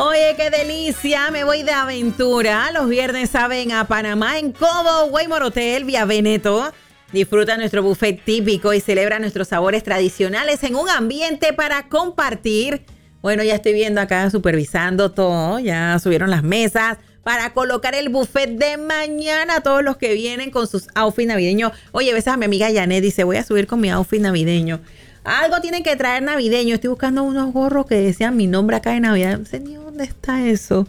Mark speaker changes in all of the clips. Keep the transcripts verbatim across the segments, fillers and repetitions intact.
Speaker 1: Oye, qué delicia, me voy de aventura. Los viernes saben a Panamá en Cobo Waymore Hotel vía Veneto. Disfruta nuestro buffet típico y celebra nuestros sabores tradicionales en un ambiente para compartir. Bueno, ya estoy viendo acá supervisando todo, ya subieron las mesas para colocar el buffet de mañana a todos los que vienen con sus outfits navideños. Oye, ves a mi amiga Janet, dice, voy a subir con mi outfit navideño. Algo tienen que traer navideño. Estoy buscando unos gorros que decían mi nombre acá de Navidad. No sé ni dónde está eso.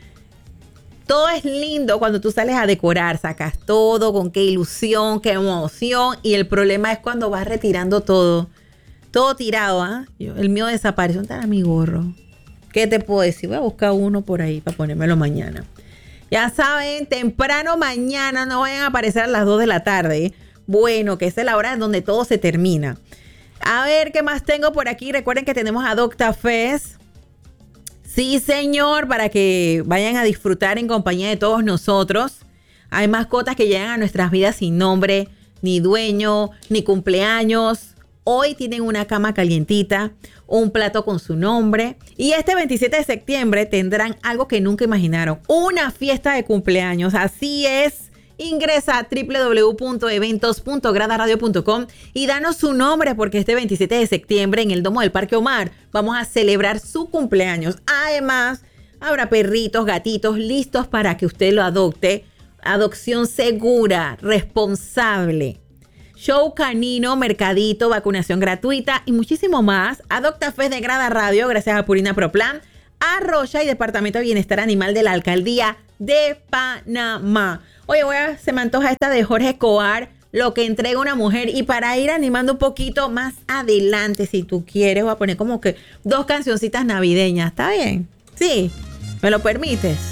Speaker 1: Todo es lindo cuando tú sales a decorar. Sacas todo con qué ilusión, qué emoción. Y el problema es cuando vas retirando todo. Todo tirado, ¿ah? ¿eh? El mío desapareció. ¿Dónde está mi gorro? ¿Qué te puedo decir? Voy a buscar uno por ahí para ponérmelo mañana. Ya saben, temprano mañana. No vayan a aparecer a las dos de la tarde. Bueno, que esa es la hora en donde todo se termina. A ver, ¿qué más tengo por aquí? Recuerden que tenemos a DoctaFest. Sí, señor, para que vayan a disfrutar en compañía de todos nosotros. Hay mascotas que llegan a nuestras vidas sin nombre, ni dueño, ni cumpleaños. Hoy tienen una cama calientita, un plato con su nombre. Y este veintisiete de septiembre tendrán algo que nunca imaginaron. Una fiesta de cumpleaños. Así es. Ingresa a doble u doble u doble u punto eventos punto grada radio punto com y danos su nombre porque este veintisiete de septiembre en el Domo del Parque Omar vamos a celebrar su cumpleaños. Además, habrá perritos, gatitos listos para que usted lo adopte. Adopción segura, responsable. Show canino, mercadito, vacunación gratuita y muchísimo más. DoctaFest de Grada Radio, gracias a Purina Pro Plan, Arroya y Departamento de Bienestar Animal de la Alcaldía de Panamá. Oye, voy a, se me antoja esta de Jorge Escobar, Lo que entrega una mujer. Y para ir animando un poquito más adelante, si tú quieres, voy a poner como que dos cancioncitas navideñas. ¿Está bien? Sí, ¿me lo permites?